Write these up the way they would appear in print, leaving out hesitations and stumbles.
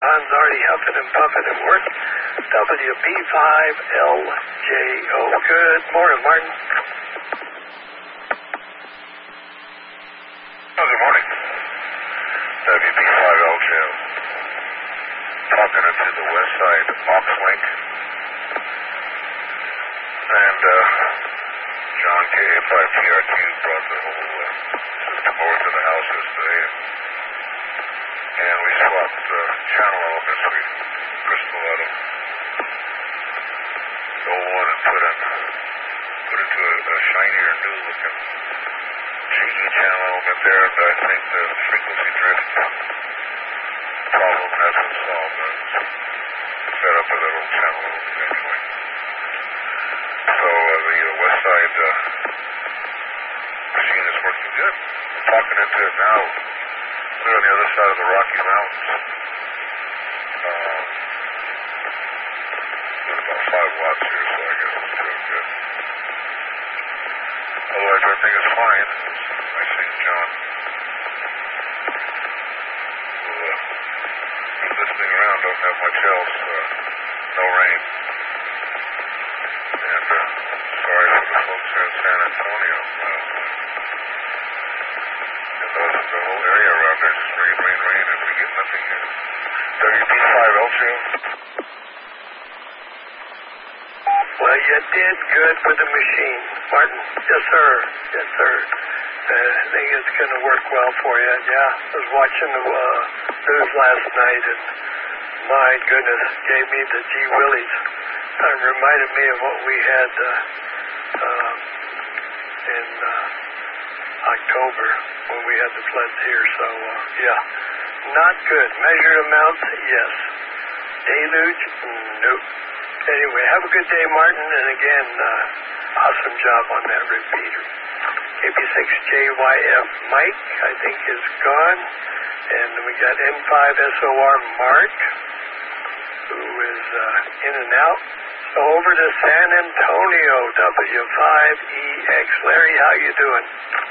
John's already huffing and puffing at work. WB5LJO. Good morning, Martin. Oh, good morning. WB5LJO. Talking into the west side Ox Link. And John KA5TRQ brought the whole system over to the house yesterday. And we swapped channel elements. We crystal out of the old one and put into a shinier, new looking GE channel element there. But I think the frequency drift problem has been solved. Set up with that old channel element anyway. So the west side machine is working good. I'm talking into it now. We're on the other side of the Rocky Mountains. There's about 5 watts here, so I guess it's doing good. Otherwise, everything is fine. I think John will be listening around. Don't have much else. No rain. And sorry for the folks here in San Antonio. The whole area around there just rain, and we get nothing here. WB5LJO. Well, you did good with the machine, Martin. Yes, sir. Yes, sir. I think it's going to work well for you. Yeah, I was watching the news last night, and my goodness, gave me the gee willies. It reminded me of what we had in October when we had the floods here. So, yeah, not good. Measured amounts, yes. Deluge, nope. Anyway, have a good day, Martin. And again, awesome job on that repeater. KB6JYF Mike, I think, is gone. And we got N5SOR Mark, who is in and out. So over to San Antonio, W5EX. Larry, how you doing?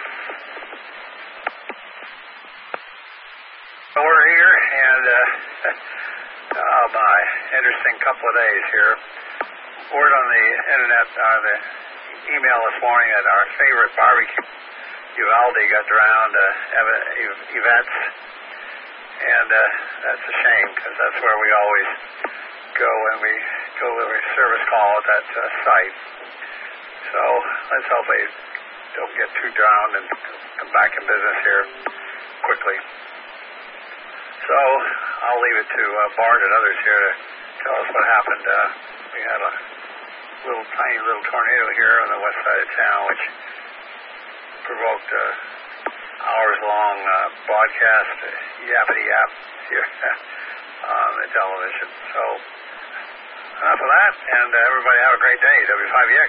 We're here, and oh my, interesting couple of days here. Word on the internet, the email this morning that our favorite barbecue, Uvalde, got drowned, Yvette's, and that's a shame because that's where we always go when we go to a service call at that site. So let's hope they don't get too drowned and come back in business here quickly. So I'll leave it to Bart and others here to tell us what happened. We had a tiny little tornado here on the west side of town, which provoked hours-long broadcast yappity-yap here on the television. So enough of that, and everybody have a great day. W5EX.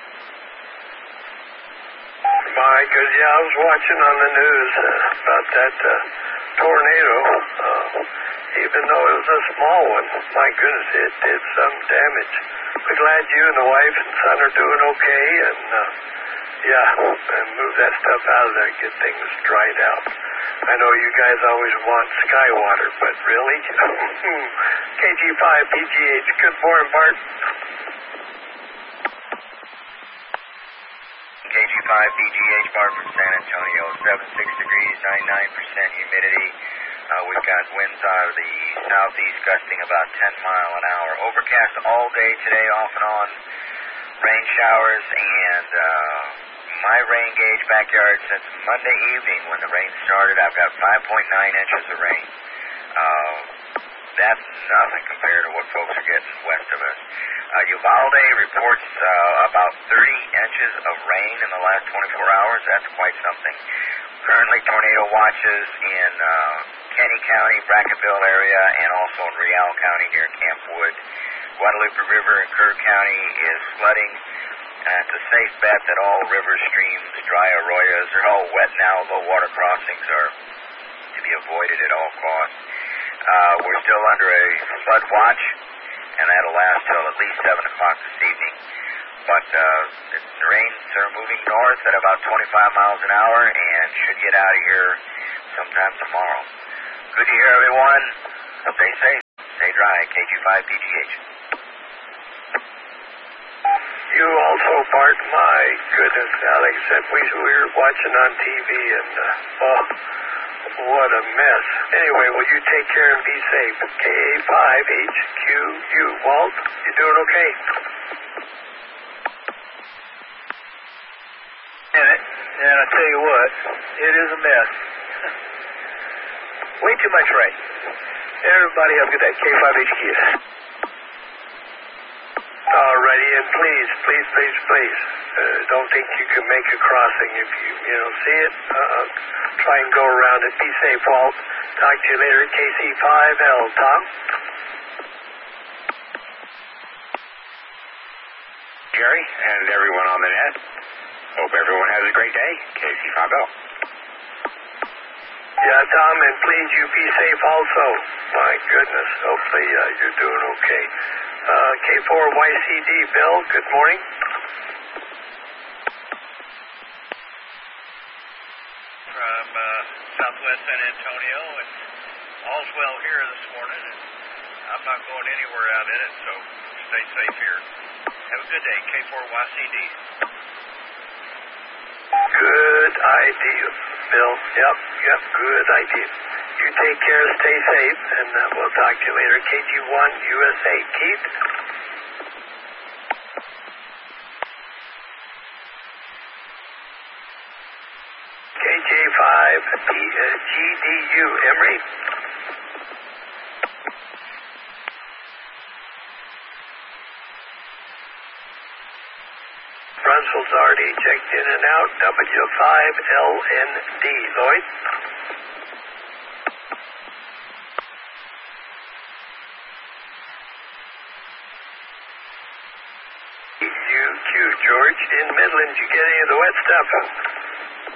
My goodness, yeah, I was watching on the news about that tornado. Even though it was a small one, my goodness, it did some damage. We're glad you and the wife and son are doing okay, and and move that stuff out of there, get things dried out. I know you guys always want sky water, but really? KG5BGH, good morning, Bart. KG5BGH, Bart from San Antonio, 76 degrees, 99% humidity. We've got winds out of the southeast gusting about 10 miles an hour. Overcast all day today, off and on. Rain showers, and my rain gauge backyard since Monday evening when the rain started, I've got 5.9 inches of rain. That's nothing compared to what folks are getting west of us. Uvalde reports about 30 inches of rain in the last 24 hours. That's quite something. Currently, tornado watches in Kenny County, Brackettville area, and also in Real County near Camp Wood. Guadalupe River in Kerr County is flooding. It's a safe bet that all rivers, streams, dry arroyos are all wet now, though water crossings are to be avoided at all costs. We're still under a flood watch, and that'll last till at least 7 o'clock this evening. But the rains are moving north at about 25 miles an hour and should get out of here sometime tomorrow. Good to hear, everyone. Stay safe. dry, KG5PGH. You also, Bart, my goodness, Alex said we were watching on TV and, what a mess. Anyway, will you take care and be safe? KA5HQU. Walt, you doing okay? And I tell you what, it is a mess. Way too much rain. Everybody have a good day. K5HQ. Alrighty, and please, don't think you can make a crossing if you see it. Try and go around it. Be safe, Walt. Talk to you later. KC5L. Tom? Jerry and everyone on the net. Hope everyone has a great day. KC5L. Yeah, Tom, and please, you be safe also. My goodness, hopefully you're doing okay. K4YCD, Bill, good morning. From southwest San Antonio, and all's well here this morning, and I'm not going anywhere out in it, so stay safe here. Have a good day, K4YCD. Good idea, Bill. Yep, good idea. You take care, stay safe, and we'll talk to you later. KG1 USA. Keith? KJ5 GDU. Emery? Brunsell's already checked in and out. W5LND. Lloyd? UQ, George. In Midland, you get any of the wet stuff?